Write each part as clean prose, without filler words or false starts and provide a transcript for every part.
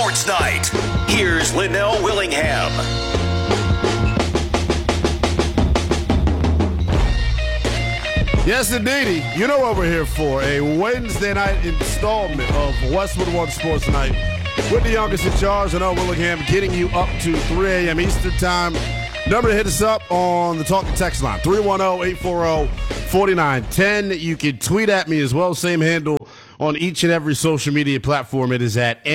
Sports Night. Here's Linnell Willingham. Yes, indeedy. You know what we're here for. A Wednesday night installment of Westwood One Sports Night with the youngest in charge, Linnell Willingham, getting you up to 3 a.m. Eastern Time. Number to hit us up on the talk and text line, 310-840-4910. You can tweet at me as well. Same handle on each and every social media platform. It is at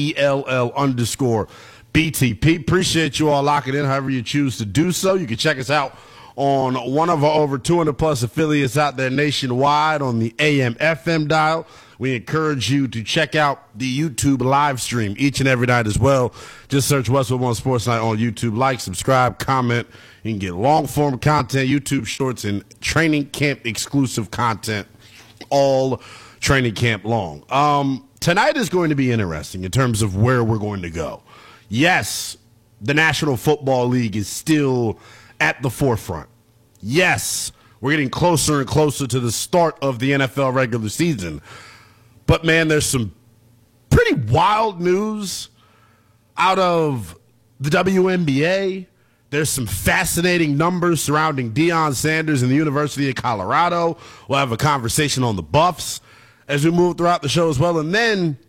NELL_BTP. Appreciate you all locking in however you choose to do so. You can check us out on one of our over 200-plus affiliates out there nationwide on the AM/FM dial. We encourage you to check out the YouTube live stream each and every night as well. Just search Westwood One Sports Night on YouTube. Like, subscribe, comment. You can get long-form content, YouTube shorts, and training camp exclusive content all training camp long. Tonight is going to be interesting in terms of where we're going to go. Yes, the National Football League is still at the forefront. Yes, we're getting closer and closer to the start of the NFL regular season. But, man, there's some pretty wild news out of the WNBA. There's some fascinating numbers surrounding Deion Sanders and the University of Colorado. We'll have a conversation on the Buffs as we move throughout the show as well. And then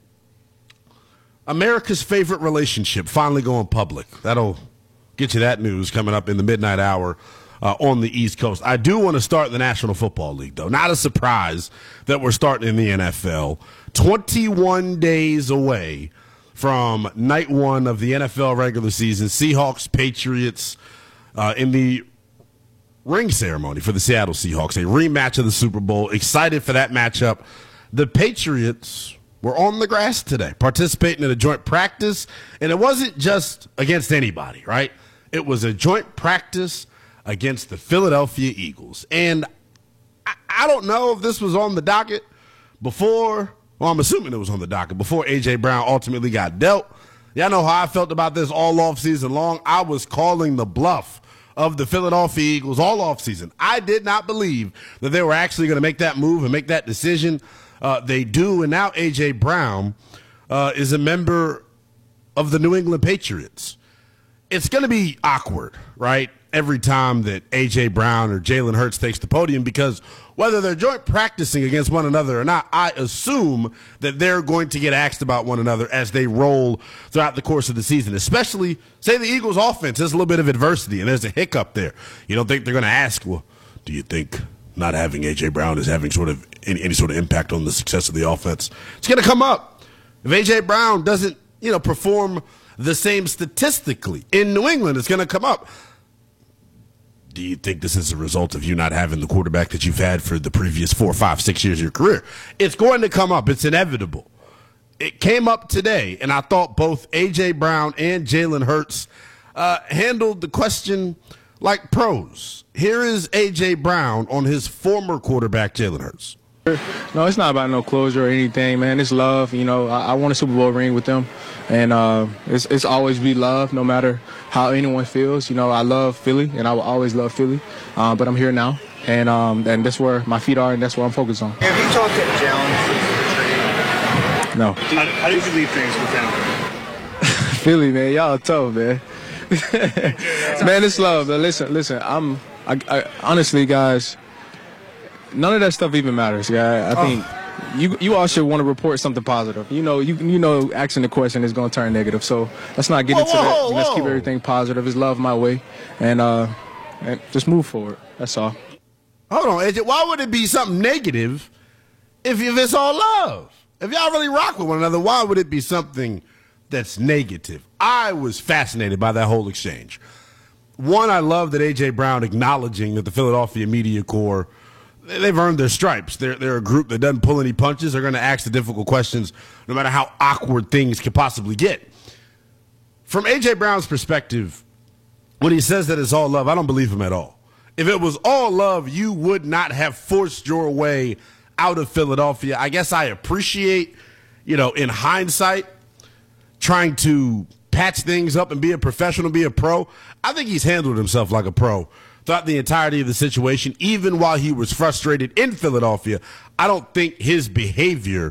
America's favorite relationship finally going public. That'll get you that news coming up in the midnight hour on the East Coast. I do want to start the National Football League, though. Not a surprise that we're starting in the NFL. 21 days away from night one of the NFL regular season. Seahawks, Patriots in the ring ceremony for the Seattle Seahawks. A rematch of the Super Bowl. Excited for that matchup. The Patriots were on the grass today, participating in a joint practice. And it wasn't just against anybody, right? It was a joint practice against the Philadelphia Eagles. And I don't know if this was on the docket before, well, I'm assuming it was on the docket before A.J. Brown ultimately got dealt. Y'all know how I felt about this all offseason long. I was calling the bluff of the Philadelphia Eagles all offseason. I did not believe that they were actually going to make that move and make that decision. They do, and now A.J. Brown is a member of the New England Patriots. It's going to be awkward, right, every time that A.J. Brown or Jalen Hurts takes the podium, because whether they're joint practicing against one another or not, I assume that they're going to get asked about one another as they roll throughout the course of the season, especially, say, the Eagles' offense has a little bit of adversity and there's a hiccup there. You don't think they're going to ask, well, do you think not having A.J. Brown is having sort of any sort of impact on the success of the offense? It's going to come up. If A.J. Brown doesn't, perform the same statistically in New England, it's going to come up. Do you think this is a result of you not having the quarterback that you've had for the previous 4, 5, 6 years of your career? It's going to come up. It's inevitable. It came up today, and I thought both A.J. Brown and Jalen Hurts handled the question like pros. Here is A.J. Brown on his former quarterback, Jalen Hurts. No, it's not about no closure or anything, man. It's love. I won a Super Bowl ring with them, and it's always be love, no matter how anyone feels. I love Philly, and I will always love Philly, but I'm here now, and that's where my feet are, and that's where I'm focused on. Have you talked to Jalen? No. How did you leave things with them? Philly, man, y'all are tough, man. Man, it's love. Listen. I honestly, guys, none of that stuff even matters, guy. I think you all should want to report something positive. Asking the question is going to turn negative. So let's not get into that. Let's keep everything positive. It's love my way, and just move forward. That's all. Hold on, AJ. Why would it be something negative if it's all love? If y'all really rock with one another, why would it be something that's negative? I was fascinated by that whole exchange. One, I love that A.J. Brown acknowledging that the Philadelphia media corps, they've earned their stripes. They're a group that doesn't pull any punches. They're going to ask the difficult questions no matter how awkward things could possibly get. From A.J. Brown's perspective, when he says that it's all love, I don't believe him at all. If it was all love, you would not have forced your way out of Philadelphia. I guess I appreciate, in hindsight, trying to patch things up and be a professional, be a pro. I think he's handled himself like a pro throughout the entirety of the situation, even while he was frustrated in Philadelphia. I don't think his behavior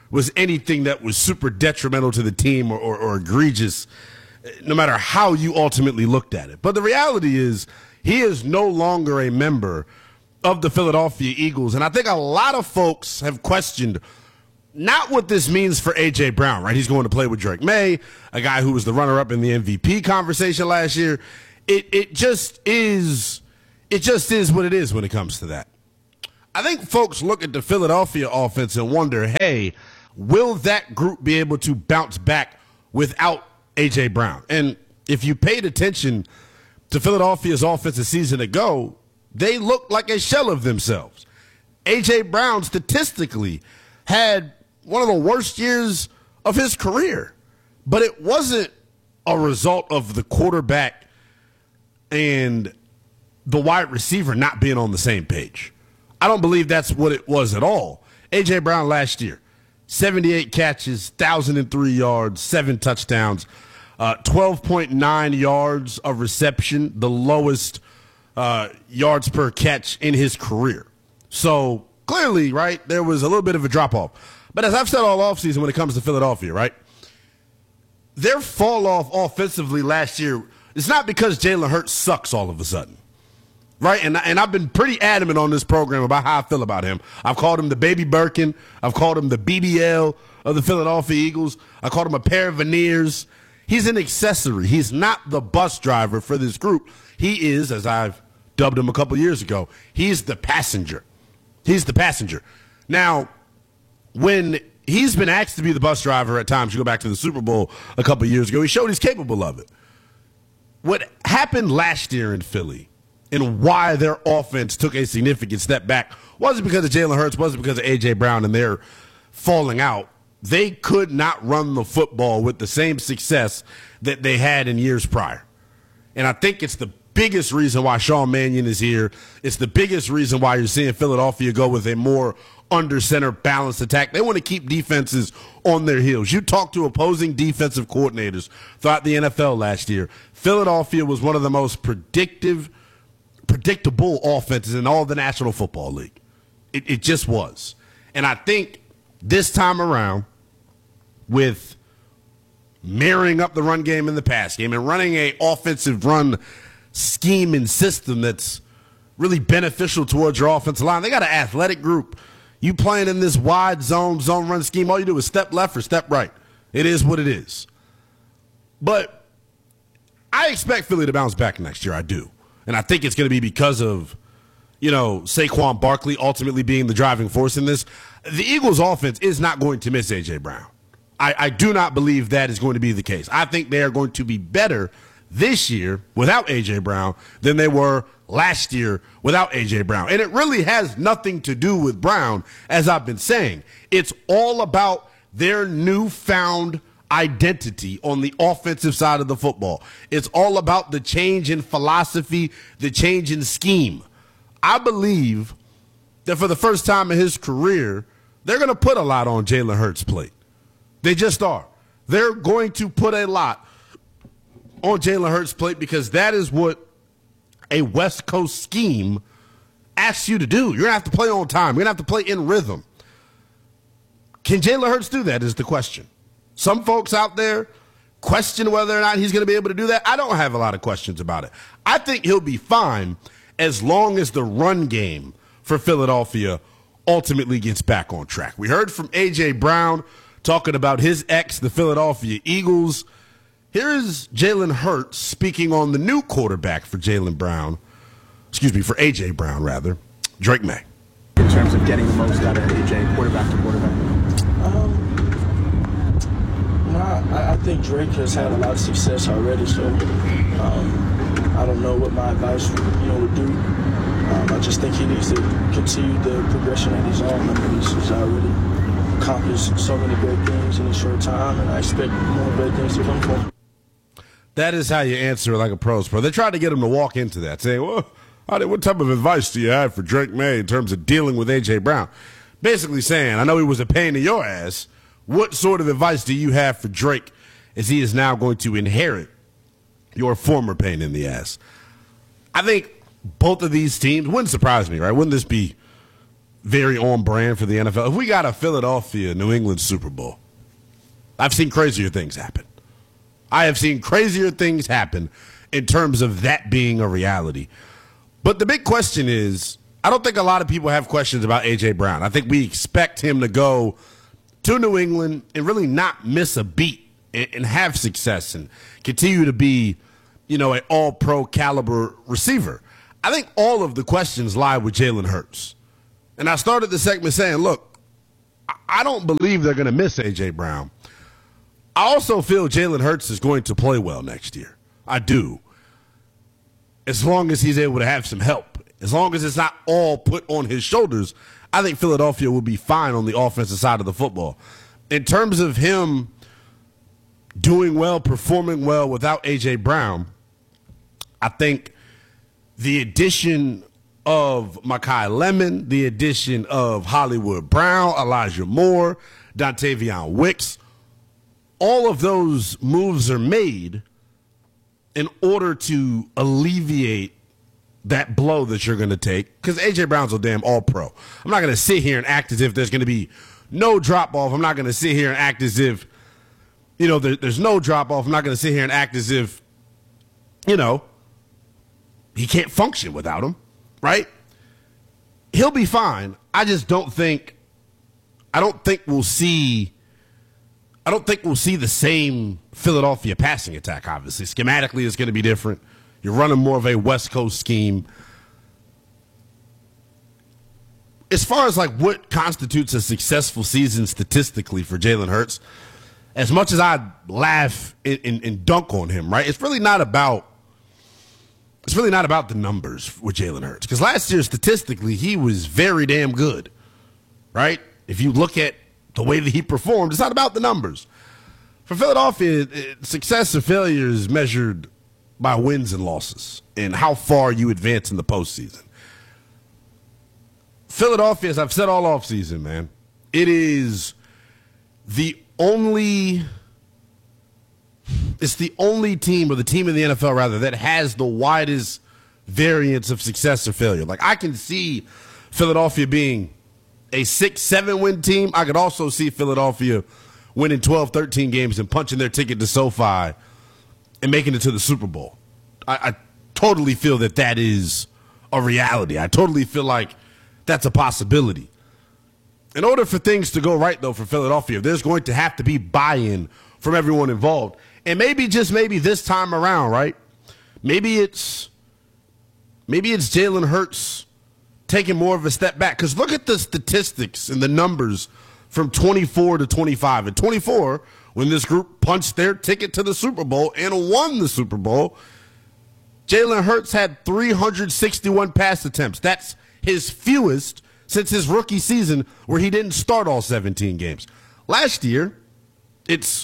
was anything that was super detrimental to the team or egregious, no matter how you ultimately looked at it. But the reality is he is no longer a member of the Philadelphia Eagles. And I think a lot of folks have questioned not what this means for A.J. Brown, right? He's going to play with Drake May, a guy who was the runner-up in the MVP conversation last year. It just is what it is when it comes to that. I think folks look at the Philadelphia offense and wonder, hey, will that group be able to bounce back without A.J. Brown? And if you paid attention to Philadelphia's offense a season ago, they looked like a shell of themselves. A.J. Brown statistically had one of the worst years of his career, but it wasn't a result of the quarterback and the wide receiver not being on the same page. I don't believe that's what it was at all. A.J. Brown last year, 78 catches, 1,003 yards, 7 touchdowns, 12.9 yards of reception, the lowest yards per catch in his career. So clearly, right, there was a little bit of a drop-off. But as I've said all offseason when it comes to Philadelphia, right, their fall-off offensively last year, it's not because Jalen Hurts sucks all of a sudden, right? And I've been pretty adamant on this program about how I feel about him. I've called him the Baby Birkin. I've called him the BBL of the Philadelphia Eagles. I called him a pair of veneers. He's an accessory. He's not the bus driver for this group. He is, as I've dubbed him a couple years ago, he's the passenger. He's the passenger. Now, when he's been asked to be the bus driver at times, you go back to the Super Bowl a couple years ago, he showed he's capable of it. What happened last year in Philly and why their offense took a significant step back wasn't because of Jalen Hurts, wasn't because of A.J. Brown and their falling out. They could not run the football with the same success that they had in years prior. And I think it's the biggest reason why Sean Mannion is here. It's the biggest reason why you're seeing Philadelphia go with a more under-center balanced attack. They want to keep defenses on their heels. You talk to opposing defensive coordinators throughout the NFL last year. Philadelphia was one of the most predictable offenses in all of the National Football League. It just was. And I think this time around, with marrying up the run game and the pass game and running a offensive run scheme and system that's really beneficial towards your offensive line, they got an athletic group. You playing in this wide zone run scheme, all you do is step left or step right. It is what it is. But I expect Philly to bounce back next year. I do. And I think it's going to be because of, Saquon Barkley ultimately being the driving force in this. The Eagles' offense is not going to miss A.J. Brown. I do not believe that is going to be the case. I think they are going to be better this year without A.J. Brown than they were last year without A.J. Brown. And it really has nothing to do with Brown, as I've been saying. It's all about their newfound identity on the offensive side of the football. It's all about the change in philosophy, the change in scheme. I believe that for the first time in his career, they're going to put a lot on Jalen Hurts' plate. They just are. They're going to put a lot on Jalen Hurts' plate because that is what a West Coast scheme asks you to do. You're going to have to play on time. You're going to have to play in rhythm. Can Jalen Hurts do that is the question. Some folks out there question whether or not he's going to be able to do that. I don't have a lot of questions about it. I think he'll be fine as long as the run game for Philadelphia ultimately gets back on track. We heard from A.J. Brown talking about his ex, the Philadelphia Eagles. Here's Jalen Hurts speaking on the new quarterback for for A.J. Brown, rather, Drake May. In terms of getting the most out of A.J., quarterback to quarterback? I think Drake has had a lot of success already, so I don't know what my advice would do. I just think he needs to continue the progression that he's on. I mean, he's already accomplished so many great things in a short time, and I expect more great things to come from him. That is how you answer like a pros pro. They tried to get him to walk into that, saying, well, what type of advice do you have for Drake May in terms of dealing with A.J. Brown? Basically saying, I know he was a pain in your ass. What sort of advice do you have for Drake as he is now going to inherit your former pain in the ass? I think both of these teams wouldn't surprise me, right? Wouldn't this be very on brand for the NFL. If we got a Philadelphia New England Super Bowl, I've seen crazier things happen. I have seen crazier things happen in terms of that being a reality. But the big question is, I don't think a lot of people have questions about A.J. Brown. I think we expect him to go to New England and really not miss a beat and have success and continue to be, an all-pro caliber receiver. I think all of the questions lie with Jalen Hurts. And I started the segment saying, look, I don't believe they're going to miss A.J. Brown. I also feel Jalen Hurts is going to play well next year. I do. As long as he's able to have some help. As long as it's not all put on his shoulders, I think Philadelphia will be fine on the offensive side of the football. In terms of him doing well, performing well without A.J. Brown, I think the addition of Mekhi Lemon, the addition of Hollywood Brown, Elijah Moore, Dontavion Wicks, all of those moves are made in order to alleviate that blow that you're going to take, because A.J. Brown's a damn all-pro. I'm not going to sit here and act as if there's going to be no drop-off. I'm not going to sit here and act as if, there's no drop-off. I'm not going to sit here and act as if, he can't function without him, right? He'll be fine. I don't think we'll see the same Philadelphia passing attack, obviously. Schematically, it's going to be different. You're running more of a West Coast scheme. As far as what constitutes a successful season statistically for Jalen Hurts, as much as I laugh and dunk on him, right? It's really not about the numbers with Jalen Hurts, because last year statistically he was very damn good, right? If you look at the way that he performed, it's not about the numbers. For Philadelphia, success or failure is measured by wins and losses and how far you advance in the postseason. Philadelphia, as I've said all offseason, man, it is the only team, or the team in the NFL rather, that has the widest variance of success or failure. I can see Philadelphia being a 6-7 win team. I could also see Philadelphia winning 12-13 games and punching their ticket to SoFi and making it to the Super Bowl. I totally feel that is a reality. I totally feel like that's a possibility. In order for things to go right, though, for Philadelphia, there's going to have to be buy-in from everyone involved. And maybe, just maybe this time around, right? Maybe it's Jalen Hurts taking more of a step back. Because look at the statistics and the numbers from 24 to 25. At 24, when this group punched their ticket to the Super Bowl and won the Super Bowl, Jalen Hurts had 361 pass attempts. That's his fewest since his rookie season, where he didn't start all 17 games. Last year, it's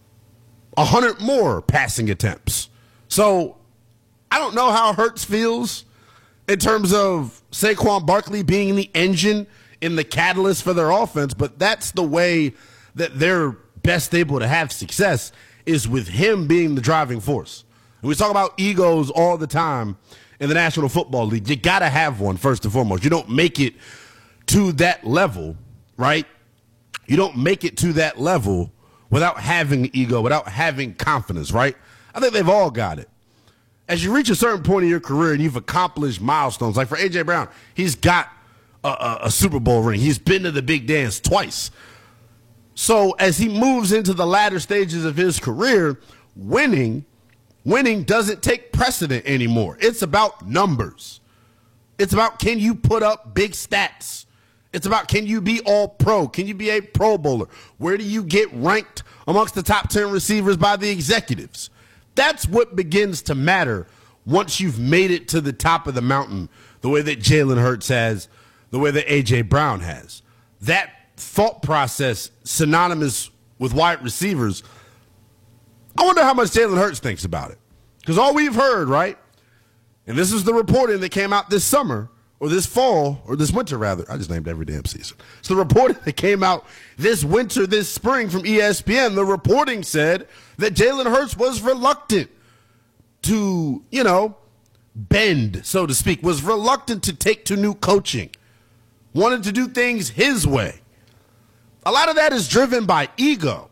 100 more passing attempts. So I don't know how Hurts feels in terms of Saquon Barkley being the engine and the catalyst for their offense, but that's the way that they're best able to have success, is with him being the driving force. And we talk about egos all the time in the National Football League. You got to have one, first and foremost. You don't make it to that level, right? You don't make it to that level without having ego, without having confidence, right? I think they've all got it. As you reach a certain point in your career and you've accomplished milestones, like for A.J. Brown, he's got a Super Bowl ring. He's been to the big dance twice. So as he moves into the latter stages of his career, winning doesn't take precedent anymore. It's about numbers. It's about, can you put up big stats? It's about, can you be all pro? Can you be a Pro Bowler? Where do you get ranked amongst the top 10 receivers by the executives? That's what begins to matter once you've made it to the top of the mountain, the way that Jalen Hurts has, the way that A.J. Brown has. That thought process, synonymous with wide receivers, I wonder how much Jalen Hurts thinks about it. Because all we've heard, right, and this is the reporting that came out this summer, or this fall, or this winter, rather. I just named every damn season. It's the reporting that came out this winter, this spring from ESPN. The reporting said that Jalen Hurts was reluctant to, bend, so to speak, was reluctant to take to new coaching, wanted to do things his way. A lot of that is driven by ego.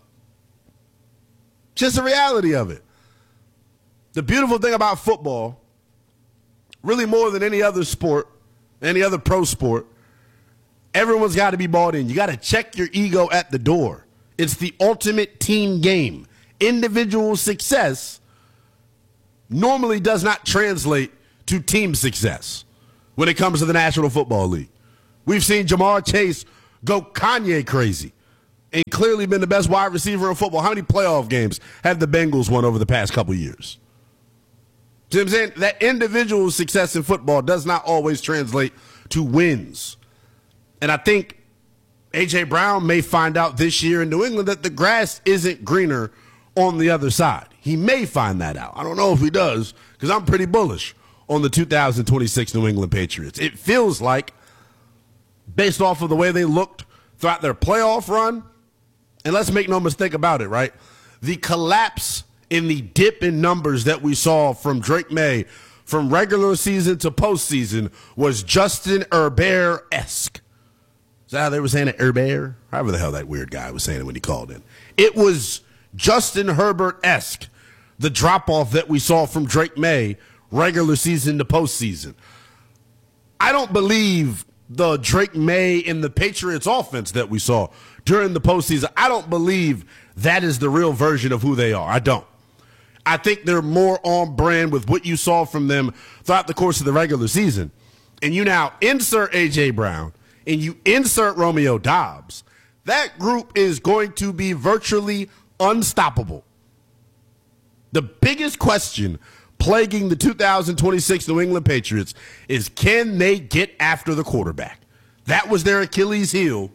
Just the reality of it. The beautiful thing about football, really more than any other sport, any other pro sport, everyone's got to be bought in. You got to check your ego at the door. It's the ultimate team game. Individual success normally does not translate to team success when it comes to the National Football League. We've seen Jamar Chase go Kanye crazy and clearly been the best wide receiver in football. How many playoff games have the Bengals won over the past couple years? See what I'm saying? That individual success in football does not always translate to wins. And I think A.J. Brown may find out this year in New England that the grass isn't greener on the other side. He may find that out. I don't know if he does, because I'm pretty bullish on the 2026 New England Patriots. It feels like, based off of the way they looked throughout their playoff run, and let's make no mistake about it, right? The collapse in the dip in numbers that we saw from Drake May from regular season to postseason was Justin Herbert-esque. Is that how they were saying it? Herbert? However the hell that weird guy was saying it when he called in. It was Justin Herbert-esque, the drop-off that we saw from Drake May regular season to postseason. I don't believe the Drake May in the Patriots offense that we saw during the postseason. I don't believe that is the real version of who they are. I don't. I think they're more on brand with what you saw from them throughout the course of the regular season. And you now insert A.J. Brown and you insert Romeo Doubs. That group is going to be virtually unstoppable. The biggest question plaguing the 2026 New England Patriots is, can they get after the quarterback? That was their Achilles heel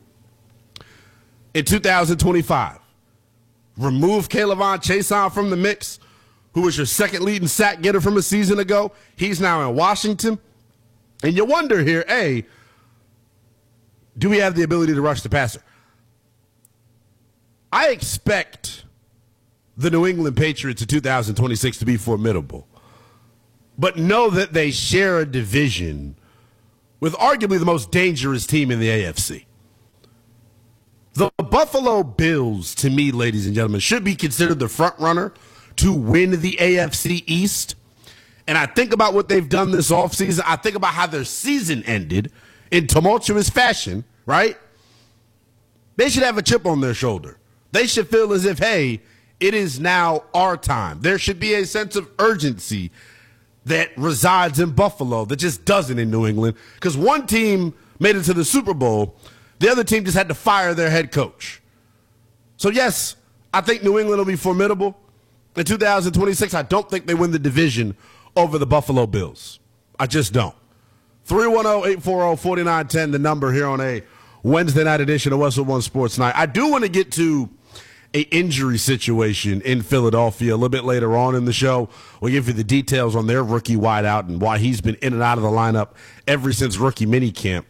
in 2025. Remove K'Lavon Chaisson from the mix, who was your second leading sack getter from a season ago. He's now in Washington. And you wonder here, A, do we have the ability to rush the passer? I expect the New England Patriots in 2026 to be formidable, but know that they share a division with arguably the most dangerous team in the AFC. The Buffalo Bills, to me, ladies and gentlemen, should be considered the front runner to win the AFC East. And I think about what they've done this offseason. I think about how their season ended in tumultuous fashion, right? They should have a chip on their shoulder. They should feel as if, hey, it is now our time. There should be a sense of urgency that resides in Buffalo that just doesn't in New England, because one team made it to the Super Bowl. The other team just had to fire their head coach. So, yes, I think New England will be formidable. In 2026, I don't think they win the division over the Buffalo Bills. I just don't. 310-840-4910, the number here on a Wednesday night edition of Westwood One Sports Night. I do want to get to an injury situation in Philadelphia a little bit later on in the show. We'll give you the details on their rookie wideout and why he's been in and out of the lineup ever since rookie minicamp.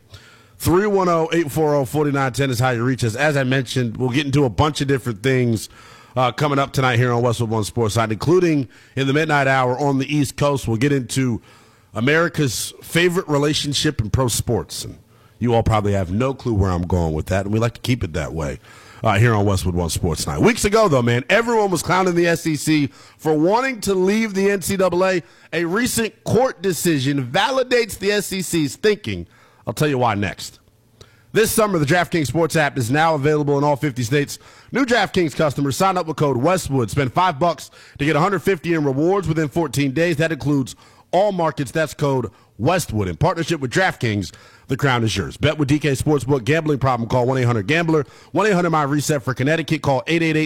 310-840-4910 is how you reach us. As I mentioned, we'll get into a bunch of different things coming up tonight here on Westwood One Sports Night, including in the midnight hour on the East Coast. We'll get into America's favorite relationship in pro sports. And you all probably have no clue where I'm going with that, and we like to keep it that way here on Westwood One Sports Night. Weeks ago, though, man, everyone was clowning the SEC for wanting to leave the NCAA. A recent court decision validates the SEC's thinking. I'll tell you why next. This summer, the DraftKings Sports app is now available in all 50 states. New DraftKings customers sign up with code Westwood. Spend $5 to get $150 in rewards within 14 days. That includes all markets. That's code Westwood. In partnership with DraftKings, the crown is yours. Bet with DK Sportsbook. Gambling problem, call 1-800-GAMBLER. 1-800-MY-RESET for Connecticut. Call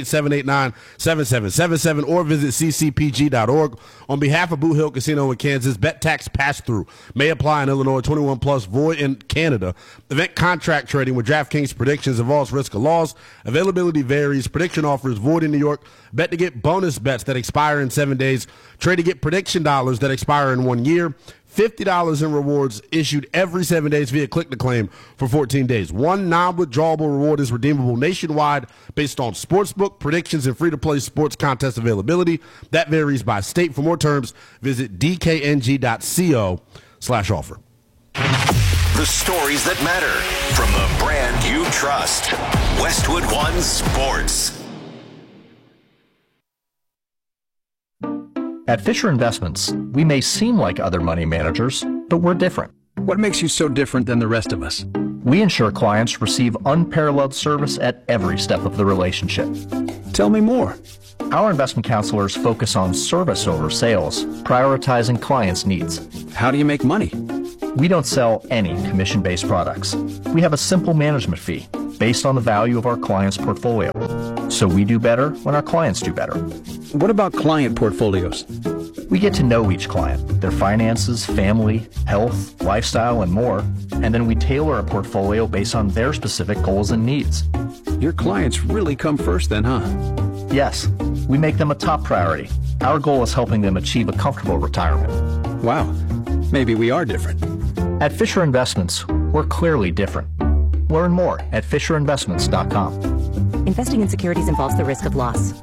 888-789-7777 or visit ccpg.org. On behalf of Boot Hill Casino in Kansas, bet tax pass-through may apply in Illinois. 21 plus, void in Canada. Event contract trading with DraftKings predictions involves risk of loss. Availability varies. Prediction offers void in New York. Bet to get bonus bets that expire in 7 days. Trade to get prediction dollars that expire in 1 year. $50 in rewards issued every 7 days via click to claim for 14 days. One non-withdrawable reward is redeemable nationwide based on sportsbook predictions and free-to-play sports contest availability. That varies by state. For more terms, visit dkng.co/offer. The stories that matter from the brand you trust. Westwood One Sports. At Fisher Investments, we may seem like other money managers, but we're different. What makes you so different than the rest of us? We ensure clients receive unparalleled service at every step of the relationship. Tell me more. Our investment counselors focus on service over sales, prioritizing clients' needs. How do you make money? We don't sell any commission-based products. We have a simple management fee based on the value of our client's portfolio. So we do better when our clients do better. What about client portfolios? We get to know each client, their finances, family, health, lifestyle, and more, and then we tailor a portfolio based on their specific goals and needs. Your clients really come first then, huh? Yes, we make them a top priority. Our goal is helping them achieve a comfortable retirement. Wow, maybe we are different. At Fisher Investments, we're clearly different. Learn more at FisherInvestments.com. Investing in securities involves the risk of loss.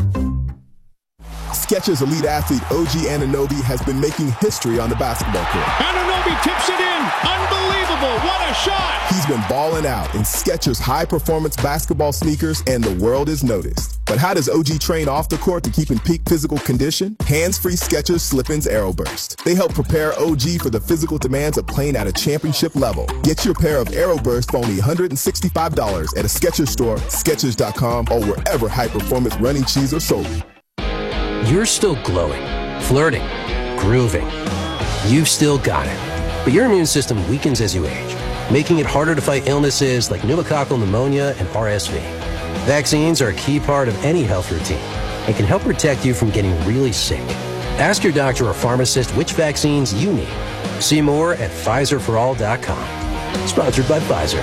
Skechers elite athlete OG Anunoby has been making history on the basketball court. Anunoby tips it in. Unbelievable. What a shot. He's been balling out in Skechers high-performance basketball sneakers, and the world is noticed. But how does OG train off the court to keep in peak physical condition? Hands-free Skechers Slip-ins Aeroburst. They help prepare OG for the physical demands of playing at a championship level. Get your pair of Aeroburst for only $165 at a Skechers store, Skechers.com, or wherever high-performance running shoes are sold. You're still glowing, flirting, grooving. You've still got it. But your immune system weakens as you age, making it harder to fight illnesses like pneumococcal pneumonia and RSV. Vaccines are a key part of any health routine and can help protect you from getting really sick. Ask your doctor or pharmacist which vaccines you need. See more at PfizerForAll.com. Sponsored by Pfizer.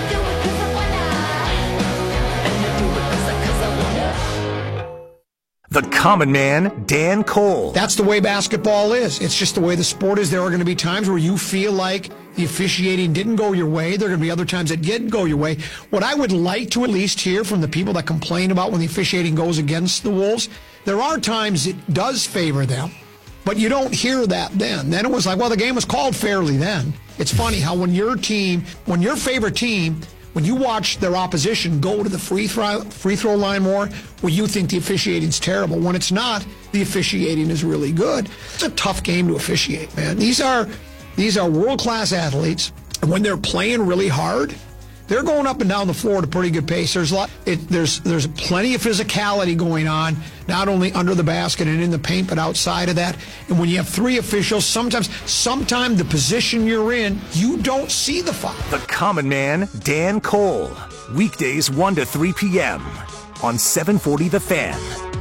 The common man, Dan Cole. That's the way basketball is. It's just the way the sport is. There are going to be times where you feel like the officiating didn't go your way. There are going to be other times that did go your way. What I would like to at least hear from the people that complain about when the officiating goes against the Wolves, there are times it does favor them, but you don't hear that then. Then it was like, well, the game was called fairly then. It's funny how when your favorite team, when you watch their opposition go to the free throw line more, well, you think the officiating's terrible. When it's not, the officiating is really good. It's a tough game to officiate, man. These are world-class athletes, and when they're playing really hard, they're going up and down the floor at a pretty good pace. There's plenty of physicality going on, not only under the basket and in the paint, but outside of that. And when you have three officials, sometimes the position you're in, you don't see the foul. The common man, Dan Cole. Weekdays 1 to 3 p.m. on 740 The Fan.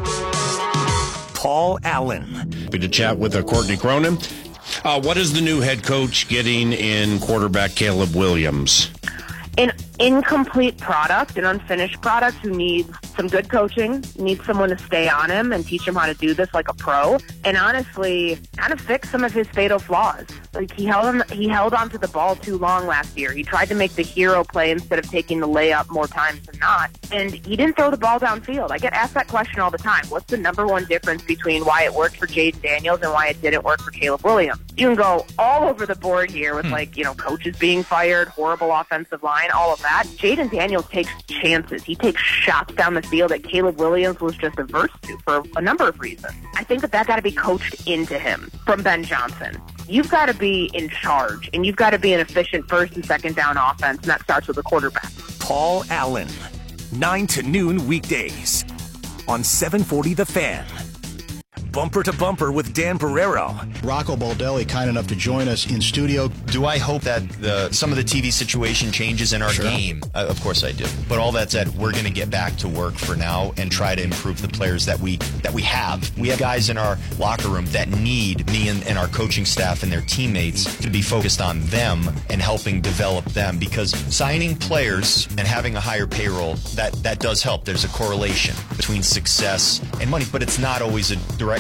Paul Allen. Happy to chat with Courtney Cronin. What is the new head coach getting in quarterback Caleb Williams? An incomplete product, an unfinished product who needs some good coaching, needs someone to stay on him and teach him how to do this like a pro, and honestly, kind of fix some of his fatal flaws. Like he held onto the ball too long last year. He tried to make the hero play instead of taking the layup more times than not, and he didn't throw the ball downfield. I get asked that question all the time. What's the number one difference between why it worked for Jaden Daniels and why it didn't work for Caleb Williams? You can go all over the board here with coaches being fired, horrible offensive line, all of that. Jaden Daniels takes chances. He takes shots down the field that Caleb Williams was just averse to for a number of reasons. I think that got to be coached into him from Ben Johnson. You've got to be in charge, and you've got to be an efficient first and second down offense, and that starts with a quarterback. Paul Allen, 9 to noon weekdays on 740 The Fan. Bumper to Bumper with Dan Barrero. Rocco Baldelli, kind enough to join us in studio. Do I hope that some of the TV situation changes in our game? Of course I do. But all that said, we're going to get back to work for now and try to improve the players that we have. We have guys in our locker room that need me and our coaching staff and their teammates to be focused on them and helping develop them, because signing players and having a higher payroll, that does help. There's a correlation between success and money, but it's not always a direct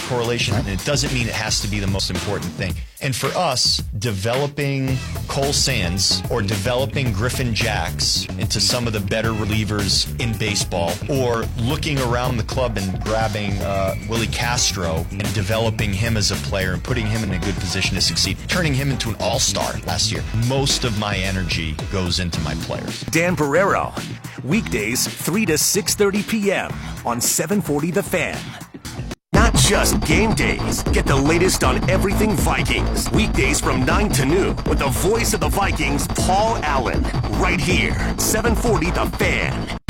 correlation, and it doesn't mean it has to be the most important thing. And for us, developing Cole Sands or developing Griffin Jacks into some of the better relievers in baseball, or looking around the club and grabbing Willie Castro and developing him as a player and putting him in a good position to succeed, turning him into an all-star last year. Most of my energy goes into my players. Dan Barreiro, weekdays 3 to 6:30 p.m. on 740 The Fan. Not just game days. Get the latest on everything Vikings. Weekdays from 9 to noon with the voice of the Vikings, Paul Allen. Right here, 740 The Fan.